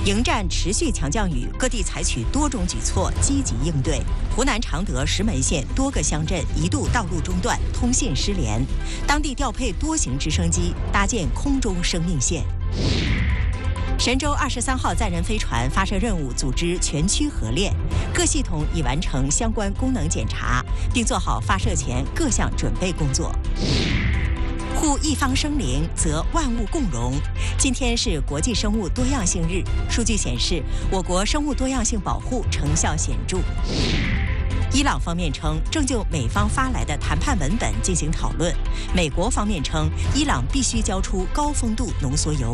迎战持续强降雨，各地采取多种举措积极应对。湖南常德石门县多个乡镇一度道路中断，通信失联，当地调配多型直升机，搭建空中生命线。神舟23号载人飞船发射任务组织全区合练，各系统已完成相关功能检查，并做好发射前各项准备工作。护一方生灵，则万物共荣。今天是国际生物多样性日，数据显示，我国生物多样性保护成效显著。伊朗方面称，正就美方发来的谈判文本进行讨论。美国方面称，伊朗必须交出高丰度浓缩铀。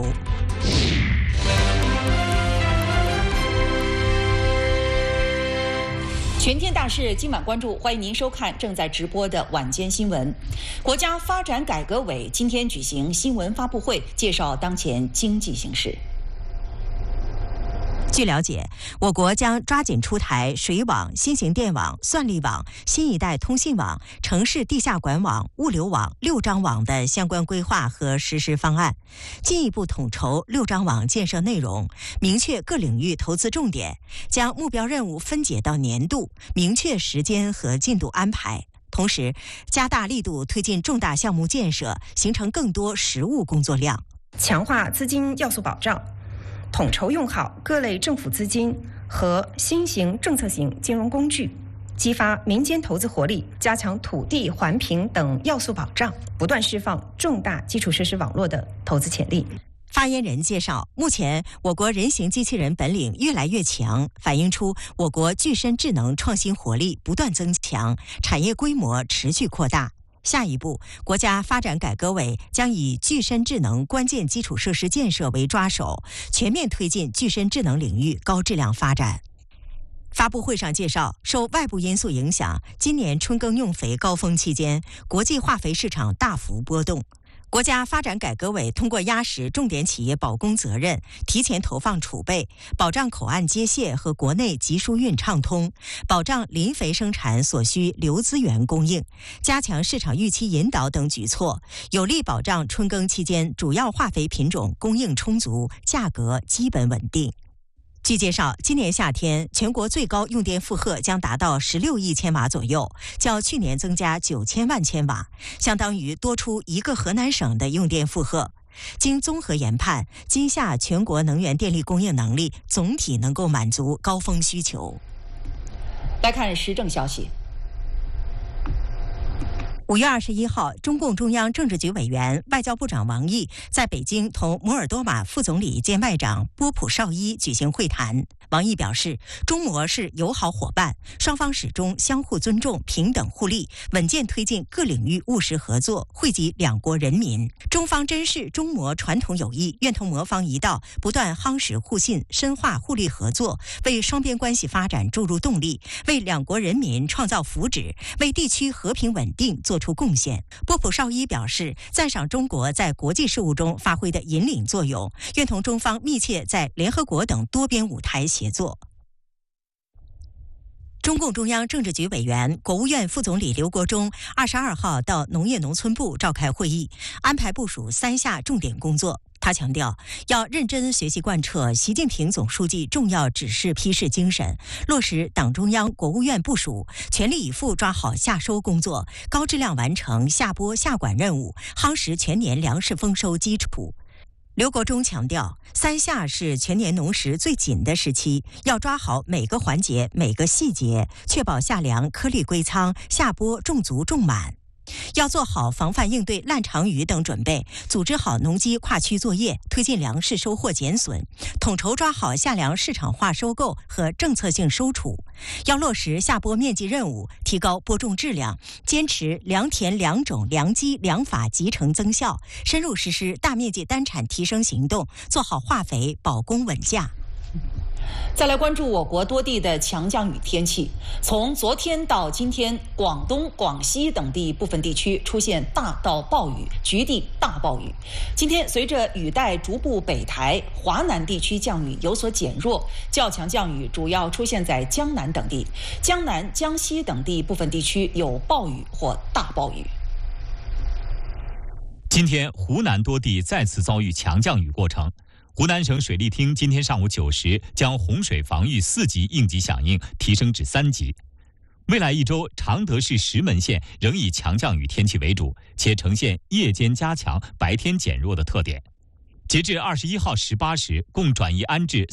全天大事今晚关注，欢迎您收看正在直播的晚间新闻。国家发展改革委今天举行新闻发布会，介绍当前经济形势。 据了解，我国将抓紧出台水网、新型电网、算力网、新一代通信网、城市地下管网、物流网6张网的相关规划和实施方案，进一步统筹6张网建设内容，明确各领域投资重点，将目标任务分解到年度，明确时间和进度安排。同时，加大力度推进重大项目建设，形成更多实务工作量， 强化资金要素保障。统筹用好各类政府资金和新型政策型金融工具，激发民间投资活力，加强土地环评等要素保障，不断释放重大基础设施网络的投资潜力。 发言人介绍，目前我国人形机器人本领越来越强，反映出我国具身智能创新活力不断增强，产业规模持续扩大。下一步，国家发展改革委将以具身智能关键基础设施建设为抓手，全面推进具身智能领域高质量发展。发布会上介绍，受外部因素影响，今年春耕用肥高峰期间，国际化肥市场大幅波动。国家发展改革委通过压实重点企业保供责任，提前投放储备，保障口岸接卸和国内集输运畅通，保障临肥生产所需流资源供应，加强市场预期引导等举措，有力保障春耕期间主要化肥品种供应充足，价格基本稳定。据介绍，今年夏天全国最高用电负荷将达到16亿千瓦左右，较去年增加9000万千瓦，相当于多出一个河南省的用电负荷。经综合研判，今夏全国能源电力供应能力总体能够满足高峰需求。 来看时政消息。 5月21号，中共中央政治局委员、外交部长王毅在北京同摩尔多瓦副总理兼外长波普绍伊举行会谈。王毅表示，中摩是友好伙伴，双方始终相互尊重、平等互利，稳健推进各领域务实合作，惠及两国人民。中方珍视中摩传统友谊，愿同摩方一道，不断夯实互信，深化互利合作，为双边关系发展注入动力，为两国人民创造福祉，为地区和平稳定做出贡献。波普绍伊表示，赞赏中国在国际事务中发挥的引领作用，愿同中方密切在联合国等多边舞台协作。中共中央政治局委员、国务院副总理刘国中22号到农业农村部召开会议，安排部署3项重点工作。他强调，要认真学习贯彻习近平总书记重要指示批示精神，落实党中央、国务院部署，全力以赴抓好夏收工作，高质量完成夏播夏管任务，夯实全年粮食丰收基础。刘国中强调，3夏是全年农时最紧的时期，要抓好每个环节、每个细节，确保夏粮颗粒归仓，夏播种足种满。要做好防范应对烂长雨等准备，组织好农机跨区作业，推进粮食收获减损，统筹抓好夏粮市场化收购和政策性收储。要落实夏播面积任务，提高播种质量，坚持良田良种良机良法集成增效，深入实施大面积单产提升行动，做好化肥保供稳价。 再来关注我国多地的强降雨天气。从昨天到今天，广东、广西等地部分地区出现大到暴雨，局地大暴雨。今天随着雨带逐步北抬，华南地区降雨有所减弱，较强降雨主要出现在江南等地，江南、江西等地部分地区有暴雨或大暴雨。 今天湖南多地再次遭遇强降雨过程。 湖南省水利厅今天上午9时将洪水防御4级应急响应提升至3级。未来1周，常德市石门县仍以强降雨天气为主，且呈现夜间加强、白天减弱的特点。截至21号18时，共转移安置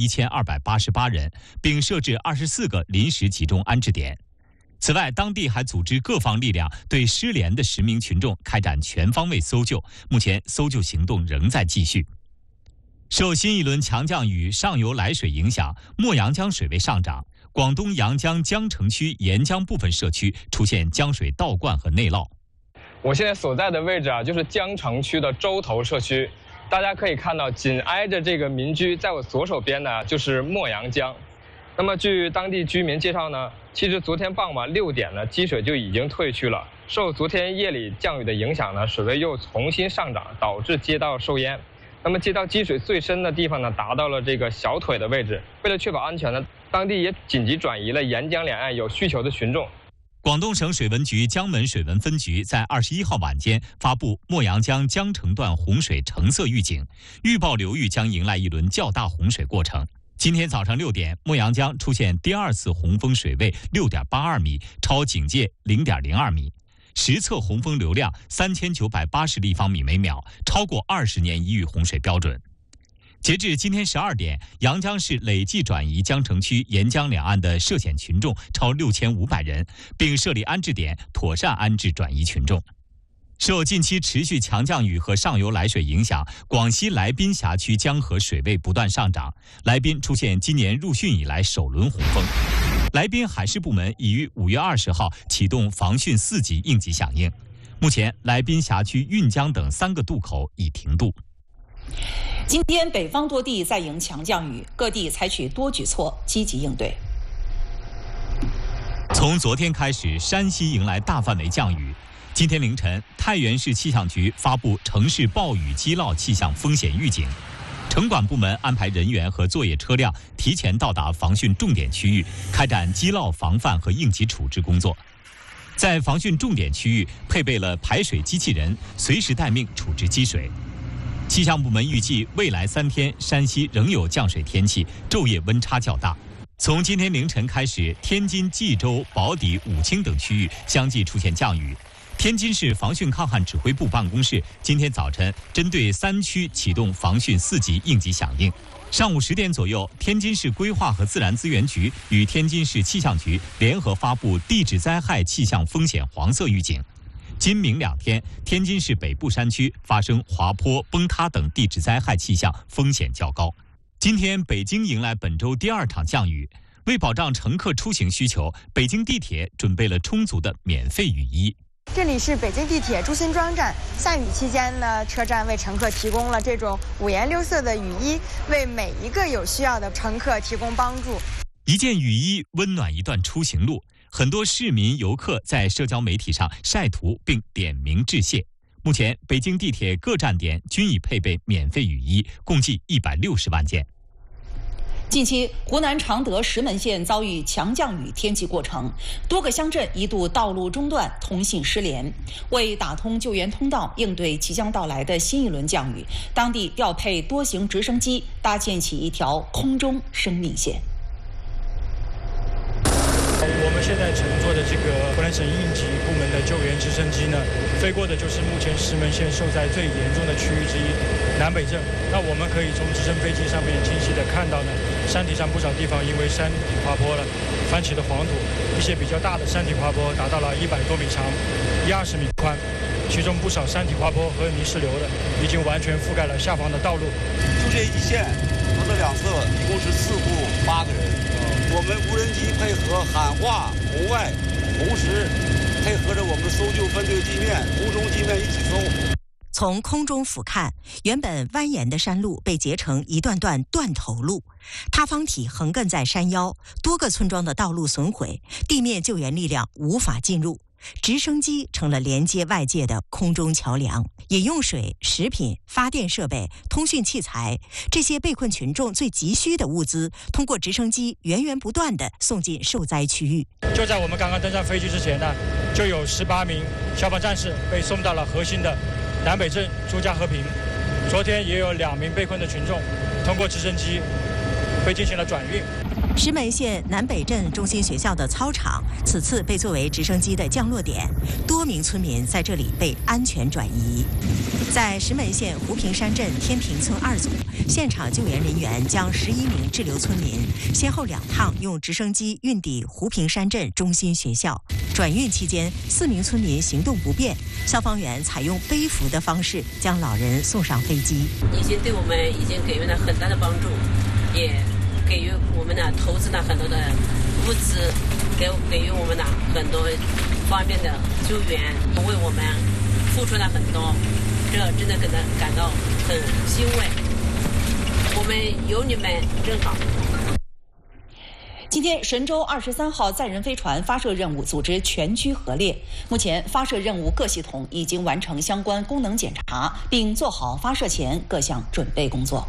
31288人，并设置24个临时集中安置点。此外，当地还组织各方力量对失联的10名群众开展全方位搜救，目前搜救行动仍在继续。受新一轮强降雨上游来水影响，墨阳江水位上涨，广东阳江江城区沿江部分社区出现江水倒灌和内涝。 我现在所在的位置就是江城区的洲头社区，大家可以看到，紧挨着这个民居，在我左手边呢就是墨阳江。那么据当地居民介绍呢，其实昨天傍晚6点呢，积水就已经退去了。受昨天夜里降雨的影响呢，水位又重新上涨，导致街道受淹。那么街道积水最深的地方呢，达到了这个小腿的位置。为了确保安全呢，当地也紧急转移了沿江两岸有需求的群众。 广东省水文局江门水文分局在21号晚间发布墨阳江江城段洪水橙色预警，预报流域将迎来一轮较大洪水过程。今天早上6点，墨阳江出现第2次洪峰水位6.82米，超警戒0.02米。实测洪峰流量3980立方米每秒，超过20年一遇洪水标准。截至今天12点，阳江市累计转移江城区沿江两岸的涉险群众超6500人，并设立安置点，妥善安置转移群众。受近期持续强降雨和上游来水影响，广西来宾辖区江河水位不断上涨，来宾出现今年入汛以来首轮洪峰。来宾海事部门已于5月20号启动防汛4级应急响应。目前，来宾辖区运江等3个渡口已停渡。 今天北方多地在迎强降雨，各地采取多举措积极应对。 从昨天开始，山西迎来大范围降雨。今天凌晨，太原市气象局发布城市暴雨积涝气象风险预警。城管部门安排人员和作业车辆提前到达防汛重点区域，开展积涝防范和应急处置工作。在防汛重点区域配备了排水机器人，随时待命处置积水。气象部门预计，未来3天山西仍有降水天气，昼夜温差较大。从今天凌晨开始，天津、冀州、宝坻、武清等区域相继出现降雨。天津市防汛抗旱指挥部办公室今天早晨针对3区启动防汛4级应急响应。上午10点左右，天津市规划和自然资源局与天津市气象局联合发布地质灾害气象风险黄色预警。今明2天，天津市北部山区发生滑坡、崩塌等地质灾害气象风险较高。今天，北京迎来本周第2场降雨。为保障乘客出行需求，北京地铁准备了充足的免费雨衣。 这里是北京地铁朱辛庄站，下雨期间呢，车站为乘客提供了这种5颜6色的雨衣，为每一个有需要的乘客提供帮助。 一件雨衣温暖一段出行路，很多市民游客在社交媒体上晒图并点名致谢。目前，北京地铁各站点均已配备免费雨衣，共计160万件。 近期，湖南常德石门县遭遇强降雨天气过程，多个乡镇一度道路中断，通信失联。为打通救援通道，应对即将到来的新一轮降雨，当地调配多型直升机，搭建起一条空中生命线。 我们现在乘坐的这个湖南省应急部门的救援直升机呢，飞过的就是目前石门县受灾最严重的区域之一南北镇。那我们可以从直升飞机上面清晰的看到呢，山体上不少地方因为山体滑坡了，翻起了黄土，一些比较大的山体滑坡达到了100多米长，120米宽，其中不少山体滑坡和泥石流的已经完全覆盖了下方的道路。 就这一线，它的2侧一共是4户8个人。我们无人机配合喊话、红外，同时配合着我们搜救分队地面、空中地面一起搜。 从空中俯瞰，原本蜿蜒的山路被截成一段段断头路，塌方体横亘在山腰，多个村庄的道路损毁，地面救援力量无法进入。直升机成了连接外界的空中桥梁，饮用水、食品、发电设备、通讯器材，这些被困群众最急需的物资，通过直升机源源不断地送进受灾区域。 就在我们刚刚登上飞机之前呢，就有18名消防战士被送到了核心的南北镇朱家和平， 昨天也有2名被困的群众通过直升机被进行了转运。 石门县南北镇中心学校的操场此次被作为直升机的降落点，多名村民在这里被安全转移。在石门县湖平山镇天平村2组，现场救援人员将11名滞留村民先后2趟用直升机运抵湖平山镇中心学校。转运期间，4名村民行动不便，消防员采用背扶的方式将老人送上飞机。 已经对我们给予了很大的帮助，也给予我们投资了很多的物资，给予我们很多方面的救援，为我们付出了很多，这真的感到很欣慰。我们有你们真好。 今天，神舟23号载人飞船发射任务组织全区核列。目前，发射任务各系统已经完成相关功能检查，并做好发射前各项准备工作。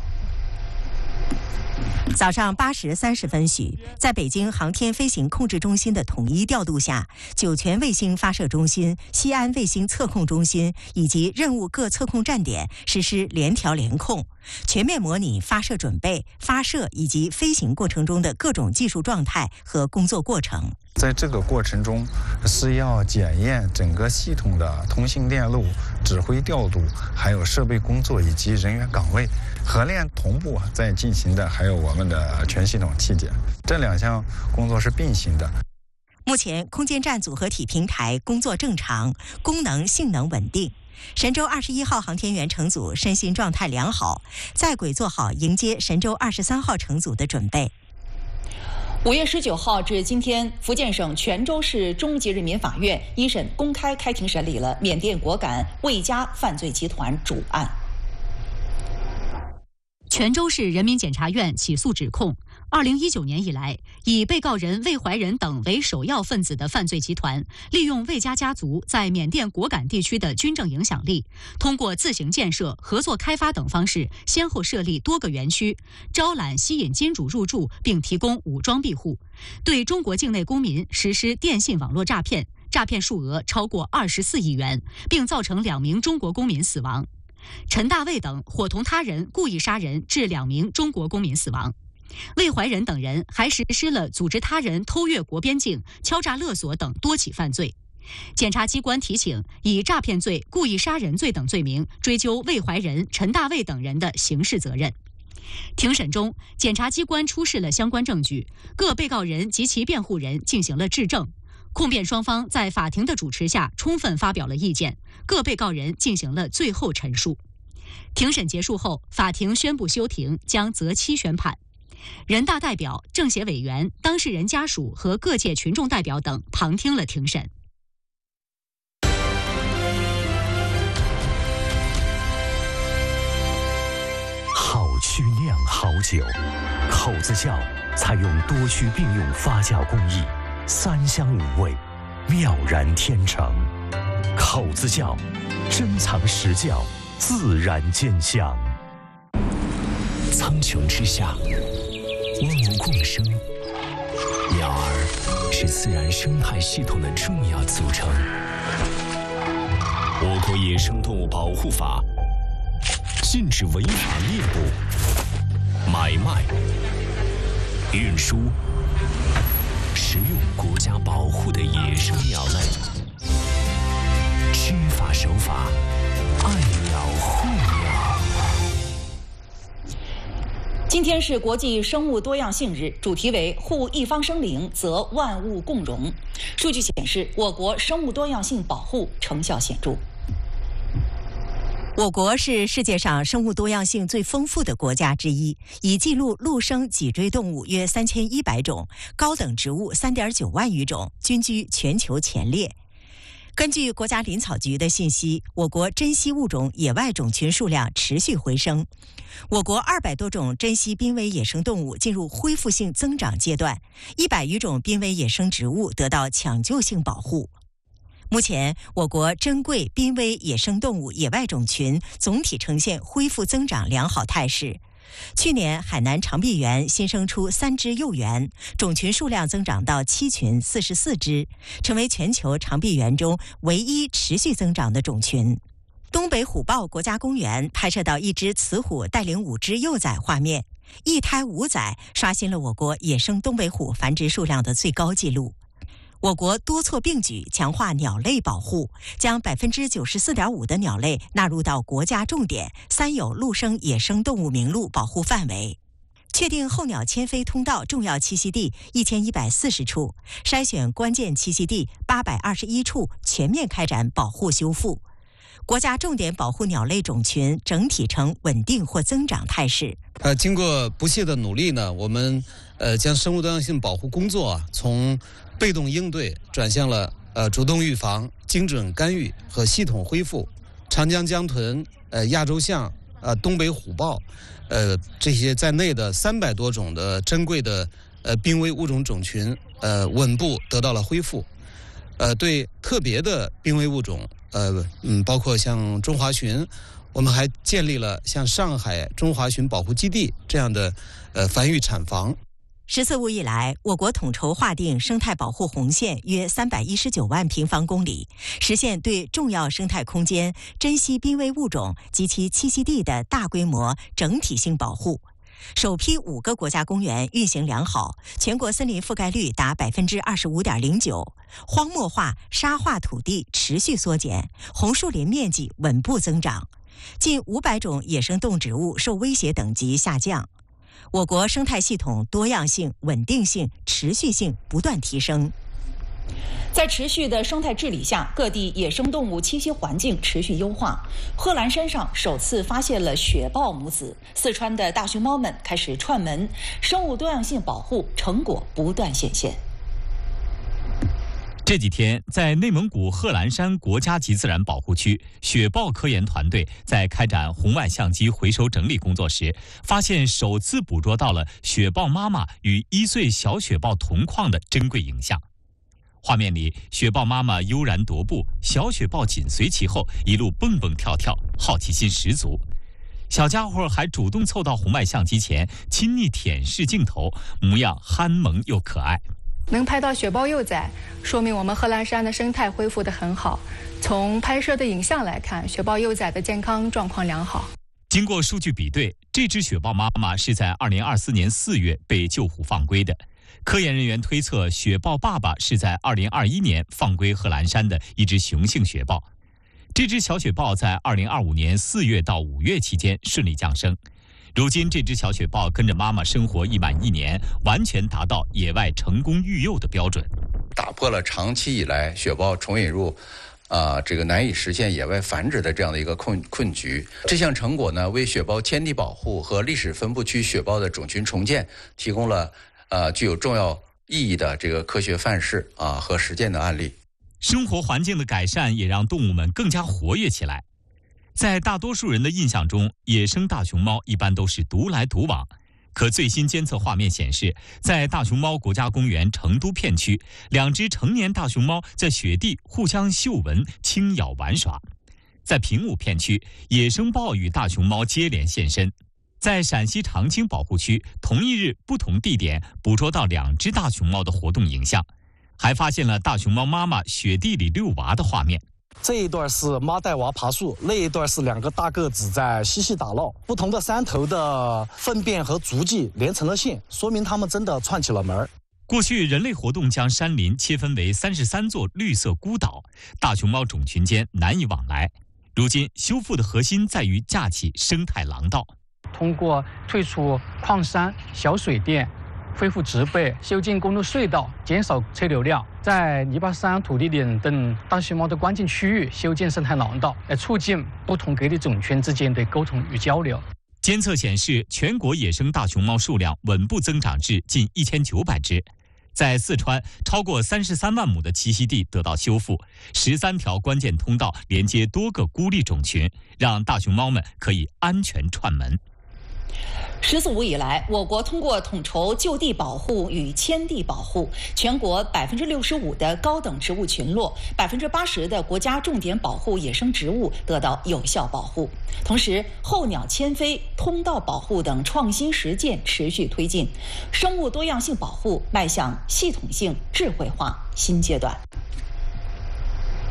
早上8时30分许，在北京航天飞行控制中心的统一调度下，酒泉卫星发射中心、西安卫星测控中心以及任务各测控站点实施联调联控，全面模拟发射准备、发射以及飞行过程中的各种技术状态和工作过程。 在这个过程中，是要检验整个系统的通信电路、指挥调度，还有设备工作以及人员岗位。核练同步在进行的还有我们的全系统器检，这2项工作是并行的。 目前，空间站组合体平台工作正常，功能性能稳定。神舟21号航天员乘组身心状态良好，在轨做好迎接神舟23号乘组的准备。 5月19号至今天，福建省泉州市中级人民法院一审公开开庭审理了缅甸果敢魏家犯罪集团主案。 泉州市人民检察院起诉指控，2019年以来，以被告人魏怀仁等为首要分子的犯罪集团，利用魏家家族在缅甸果敢地区的军政影响力，通过自行建设、合作开发等方式，先后设立多个园区，招揽吸引金主入驻，并提供武装庇护，对中国境内公民实施电信网络诈骗，诈骗数额超过24亿元，并造成2名中国公民死亡。陈大卫等伙同他人故意杀人，致2名中国公民死亡。魏怀仁等人还实施了组织他人偷越国边境、敲诈勒索等多起犯罪。检察机关提请以诈骗罪、故意杀人罪等罪名追究魏怀仁、陈大卫等人的刑事责任。庭审中，检察机关出示了相关证据，各被告人及其辩护人进行了质证。控辩双方在法庭的主持下充分发表了意见，各被告人进行了最后陈述。庭审结束后，法庭宣布休庭，将择期宣判。人大代表、政协委员、当事人家属和各界群众代表等旁听了庭审。 好曲酿好酒，口子窖采用多区并用发酵工艺，3香5味，妙然天成。口子窖，珍藏实窖，自然见香。苍穹之下，万物共生，鸟儿是自然生态系统的重要组成。我国野生动物保护法禁止违法猎捕、买卖、运输、食用国家保护的野生鸟类。知法守法，爱鸟护鸟。 今天是国际生物多样性日，主题为护一方生灵，则万物共荣。数据显示，我国生物多样性保护成效显著。 我国是世界上生物多样性最丰富的国家之一，已记录陆生脊椎动物约3100种，高等植物3.9万余种，均居全球前列。根据国家林草局的信息，我国珍稀物种野外种群数量持续回升。我国200多种珍稀濒危野生动物进入恢复性增长阶段，100余种濒危野生植物得到抢救性保护。目前，我国珍贵濒危野生动物野外种群总体呈现恢复增长良好态势。去年，海南长臂猿新生出3只幼猿，种群数量增长到7群44只，成为全球长臂猿中唯一持续增长的种群。 东北虎豹国家公园拍摄到一只雌虎带领5只幼崽画面，一胎5崽，刷新了我国野生东北虎繁殖数量的最高纪录。我国多措并举，强化鸟类保护，将 94.5% 的鸟类纳入到国家重点三有陆生野生动物名录保护范围。确定候鸟迁飞通道重要栖息地1140处，筛选关键栖息地821处，全面开展保护修复。国家重点保护鸟类种群整体呈稳定或增长态势。 经过不懈的努力呢，我们将生物多样性保护工作从被动应对转向了主动预防、精准干预和系统恢复。长江江豚、亚洲象、东北虎豹，这些在内的300多种的珍贵的濒危物种种群，稳步得到了恢复。对特别的濒危物种，包括像中华鲟，我们还建立了像上海中华鲟保护基地这样的繁育产房。 14五以来，我国统筹划定生态保护红线约319万平方公里，实现对重要生态空间、珍稀濒危物种及其栖息地的大规模整体性保护。首批5个国家公园运行良好，全国森林覆盖率达 25.09%， 荒漠化、沙化土地持续缩减，红树林面积稳步增长，近500种野生动植物受威胁等级下降。我国生态系统多样性、稳定性、持续性不断提升。 在持续的生态治理下，各地野生动物栖息环境持续优化。贺兰山上首次发现了雪豹母子，四川的大熊猫们开始串门，生物多样性保护成果不断显现。 这几天，在内蒙古贺兰山国家级自然保护区，雪豹科研团队在开展红外相机回收整理工作时，发现首次捕捉到了雪豹妈妈与1岁小雪豹同框的珍贵影像。画面里，雪豹妈妈悠然踱步，小雪豹紧随其后，一路蹦蹦跳跳，好奇心十足。小家伙还主动凑到红外相机前，亲昵舔舐镜头，模样憨萌又可爱。 能拍到雪豹幼崽，说明我们贺兰山的生态恢复得很好。从拍摄的影像来看，雪豹幼崽的健康状况良好。 经过数据比对，这只雪豹妈妈是在2024年4月被救护放归的。科研人员推测，雪豹爸爸是在2021年放归贺兰山的一只雄性雪豹。这只小雪豹在2025年4月到5月期间顺利降生。如今，这只小雪豹跟着妈妈生活已满1年，完全达到野外成功育幼的标准， 打破了长期以来雪豹重引入这个难以实现野外繁殖的这样的一个困局。这项成果呢，为雪豹迁地保护和历史分布区雪豹的种群重建提供了具有重要意义的这个科学范式和实践的案例。 生活环境的改善也让动物们更加活跃起来。在大多数人的印象中，野生大熊猫一般都是独来独往。可最新监测画面显示，在大熊猫国家公园成都片区，2只成年大熊猫在雪地互相嗅闻、轻咬玩耍。在平武片区，野生豹与大熊猫接连现身。在陕西长青保护区，同一日不同地点捕捉到2只大熊猫的活动影像，还发现了大熊猫妈妈雪地里遛娃的画面。 这一段是妈带娃爬树，那一段是2个大个子在嬉戏打闹。不同的山头的粪便和足迹连成了线，说明它们真的串起了门。 过去人类活动将山林切分为33座绿色孤岛，大熊猫种群间难以往来。如今修复的核心在于架起生态廊道， 通过退出矿山、小水电、恢复植被、修建公路隧道，减少车流量，在泥巴山、土地岭等大熊猫的关键区域修建生态廊道，来促进不同各地种群之间的沟通与交流。 监测显示，全国野生大熊猫数量稳步增长至近1900只。在四川，超过33万亩的栖息地得到修复，13条关键通道连接多个孤立种群，让大熊猫们可以安全串门。 14五以来，我国通过统筹就地保护与迁地保护，全国65%的高等植物群落，80%的国家重点保护野生植物得到有效保护。同时，候鸟迁飞、通道保护等创新实践持续推进，生物多样性保护迈向系统性、智慧化新阶段。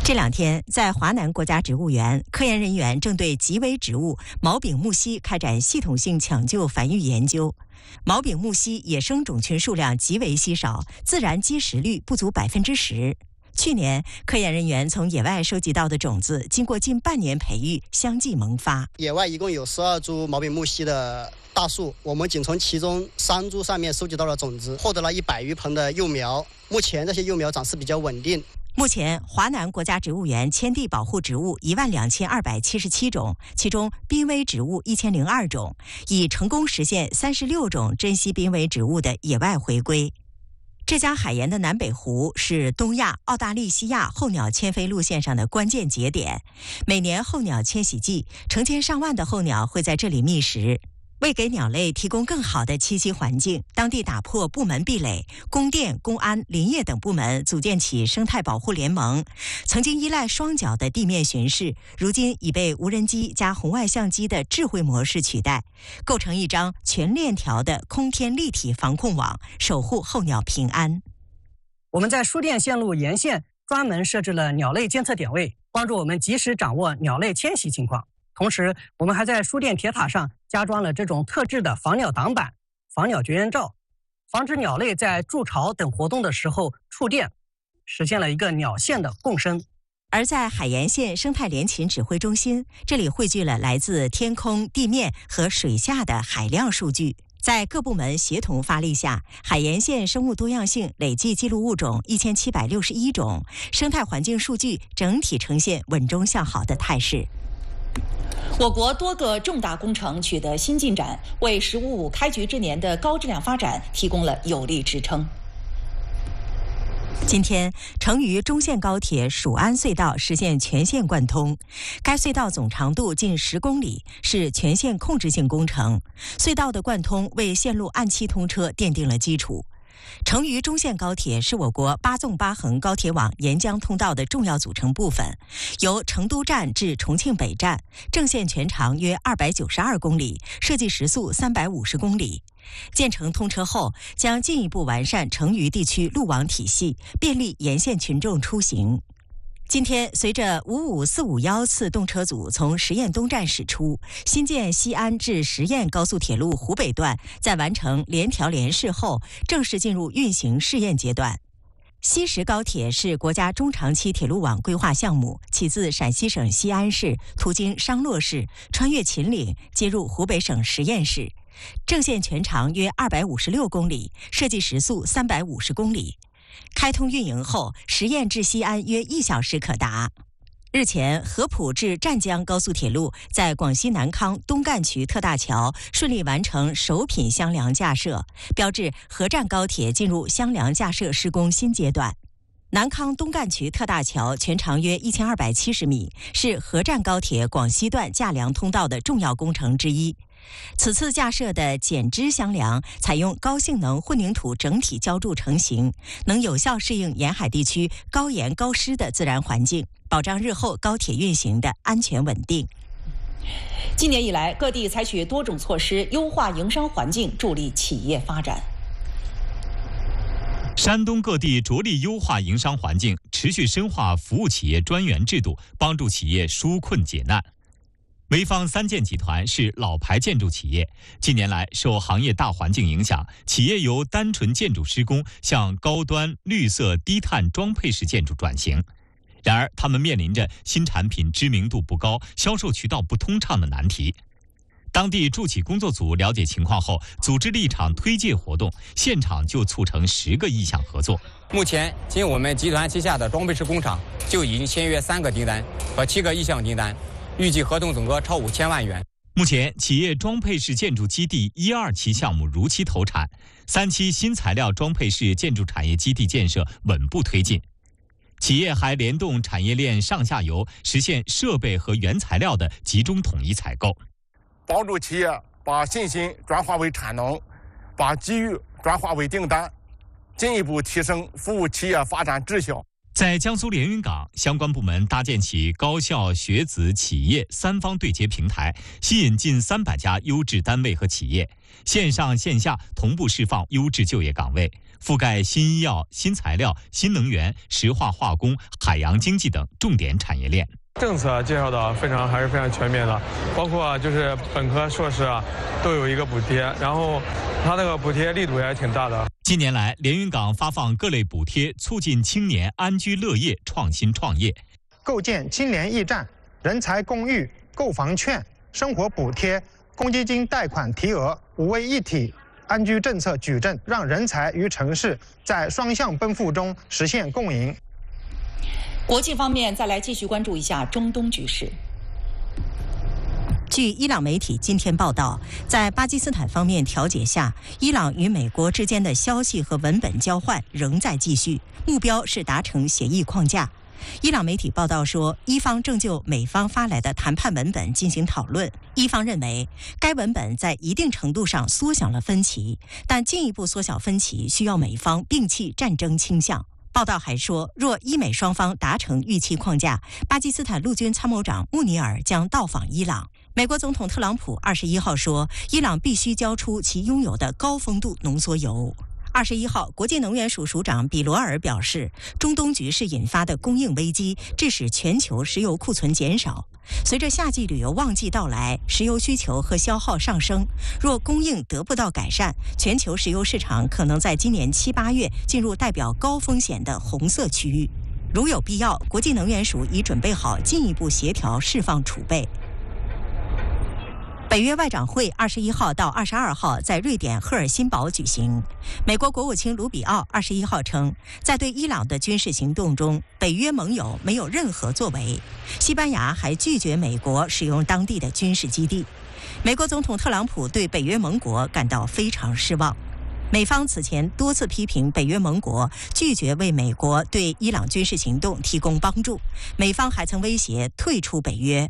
这2天，在华南国家植物园，科研人员正对极危植物毛柄木犀开展系统性抢救繁育研究。毛柄木犀野生种群数量极为稀少，自然结实率不足10%。去年，科研人员从野外收集到的种子，经过近半年培育，相继萌发。 野外一共有12株毛柄木犀的大树，我们仅从其中3株上面收集到了种子，获得了100余盆的幼苗。目前这些幼苗长势比较稳定。 目前，华南国家植物园迁地保护植物12277种，其中濒危植物1002种，已成功实现36种珍稀濒危植物的野外回归。浙江海盐的南北湖是东亚、澳大利西亚候鸟迁飞路线上的关键节点，每年候鸟迁徙季，成千上万的候鸟会在这里觅食。为给鸟类提供更好的栖息环境，当地打破部门壁垒，供电、公安、林业等部门组建起生态保护联盟。曾经依赖双脚的地面巡视，如今已被无人机加红外相机的智慧模式取代，构成一张全链条的空天立体防控网，守护候鸟平安。 我们在输电线路沿线专门设置了鸟类监测点位，帮助我们及时掌握鸟类迁徙情况。同时，我们还在输电铁塔上加装了这种特制的防鸟挡板、防鸟绝缘罩，防止鸟类在筑巢等活动的时候触电，实现了一个鸟线的共生。 而在海盐县生态联勤指挥中心，这里汇聚了来自天空、地面和水下的海量数据。在各部门协同发力下，海盐县生物多样性累计记录物种1761种，生态环境数据整体呈现稳中向好的态势。 我国多个重大工程取得新进展，为“十五五”开局之年的高质量发展提供了有力支撑。 今天，成渝中线高铁蜀安隧道实现全线贯通，该隧道总长度近10公里，是全线控制性工程。隧道的贯通为线路按期通车奠定了基础。成渝中线高铁是我国8纵8横高铁网沿江通道的重要组成部分，由成都站至重庆北站，正线全长约292公里，设计时速350公里。建成通车后，将进一步完善成渝地区路网体系，便利沿线群众出行。今天，随着55451次动车组从十堰东站驶出，新建西安至十堰高速铁路湖北段在完成联调联试后，正式进入运行试验阶段。西石高铁是国家中长期铁路网规划项目，起自陕西省西安市，途经商洛市，穿越秦岭，接入湖北省十堰市。正线全长约256公里，设计时速350公里。开通运营后，十堰至西安约1小时可达。日前，合浦至湛江高速铁路在广西南康东干渠特大桥顺利完成首品箱梁架设，标志合湛高铁进入箱梁架设施工新阶段。南康东干渠特大桥全长约1270米，是合湛高铁广西段架梁通道的重要工程之一。此次架设的减支箱梁采用高性能混凝土整体浇筑成型，能有效适应沿海地区高盐高湿的自然环境，保障日后高铁运行的安全稳定。 今年以来，各地采取多种措施优化营商环境，助力企业发展。 山东各地着力优化营商环境，持续深化服务企业专员制度，帮助企业纾困解难。潍坊三建集团是老牌建筑企业，近年来受行业大环境影响，企业由单纯建筑施工向高端、绿色、低碳装配式建筑转型。然而，他们面临着新产品知名度不高、销售渠道不通畅的难题。当地筑企工作组了解情况后，组织了一场推介活动，现场就促成10个意向合作。 目前，仅我们集团旗下的装配式工厂就已经签约3个订单和7个意向订单，预计合同总额超5000万元。 目前，企业装配式建筑基地1、2期项目如期投产，3期新材料装配式建筑产业基地建设稳步推进。企业还联动产业链上下游，实现设备和原材料的集中统一采购， 帮助企业把信心转化为产能，把机遇转化为订单，进一步提升服务企业发展质效。 在江苏连云港，相关部门搭建起高校、学子、企业三方对接平台，吸引近300家优质单位和企业，线上线下同步释放优质就业岗位，覆盖新医药、新材料、新能源、石化化工、海洋经济等重点产业链。 政策介绍的还是非常全面的，包括就是本科、硕士都有一个补贴，然后它那个补贴力度也挺大的。 近年来，连云港发放各类补贴，促进青年安居乐业、创新创业， 构建青年驿站、人才公寓、购房券、生活补贴、公积金贷款提额5位一体安居政策矩阵，让人才与城市在双向奔赴中实现共赢。 国际方面，再来继续关注一下中东局势。 据伊朗媒体今天报道，在巴基斯坦方面调解下，伊朗与美国之间的消息和文本交换仍在继续，目标是达成协议框架。伊朗媒体报道说，伊方正就美方发来的谈判文本进行讨论。伊方认为，该文本在一定程度上缩小了分歧，但进一步缩小分歧需要美方摒弃战争倾向。报道还说，若伊美双方达成预期框架，巴基斯坦陆军参谋长穆尼尔将到访伊朗。美国总统特朗普21号说，伊朗必须交出其拥有的高丰度浓缩铀。21号，国际能源署署长比罗尔表示，中东局势引发的供应危机致使全球石油库存减少。随着夏季旅游旺季到来，石油需求和消耗上升，若供应得不到改善，全球石油市场可能在今年7、8月进入代表高风险的红色区域。如有必要，国际能源署已准备好进一步协调释放储备。北约外长会21号到22号在瑞典赫尔辛堡举行。美国国务卿卢比奥21号称，在对伊朗的军事行动中，北约盟友没有任何作为。西班牙还拒绝美国使用当地的军事基地。美国总统特朗普对北约盟国感到非常失望。美方此前多次批评北约盟国拒绝为美国对伊朗军事行动提供帮助，美方还曾威胁退出北约。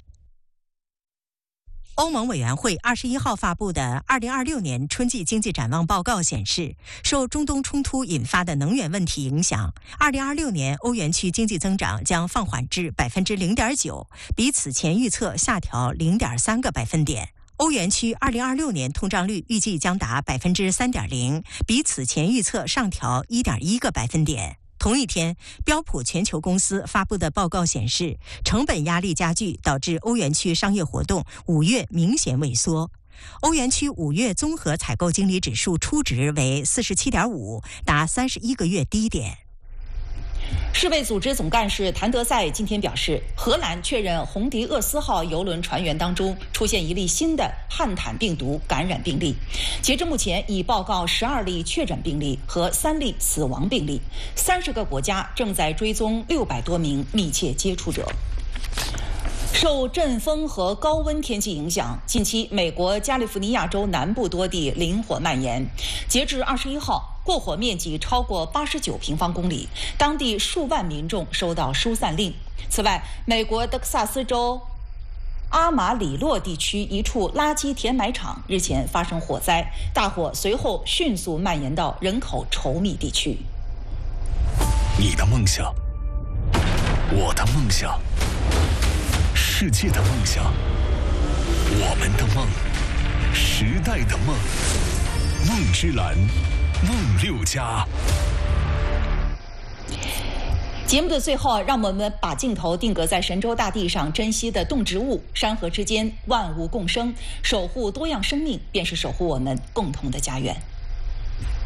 欧盟委员会21号发布的2026年春季经济展望报告显示，受中东冲突引发的能源问题影响，2026年欧元区经济增长将放缓至 0.9%， 比此前预测下调 0.3个百分点。欧元区2026年通胀率预计将达 3.0%， 比此前预测上调 1.1个百分点。同一天，标普全球公司发布的报告显示，成本压力加剧导致欧元区商业活动5月明显萎缩。欧元区5月综合采购经理指数初值为 47.5， 达31个月低点。 世卫组织总干事谭德赛今天表示，荷兰确认红迪厄斯号邮轮船员当中出现一例新的汉坦病毒感染病例。截至目前，已报告12例确诊病例和3例死亡病例。30个国家正在追踪600多名密切接触者。受阵风和高温天气影响，近期美国加利福尼亚州南部多地林火蔓延。截至21号，过火面积超过89平方公里，当地数万民众收到疏散令。此外，美国德克萨斯州阿马里洛地区一处垃圾填埋场日前发生火灾，大火随后迅速蔓延到人口稠密地区。 你的梦想，我的梦想，世界的梦想，我们的梦，时代的梦，梦之蓝，梦6家。 节目的最后，让我们把镜头定格在神州大地上珍惜的动植物，山河之间万物共生，守护多样生命，便是守护我们共同的家园。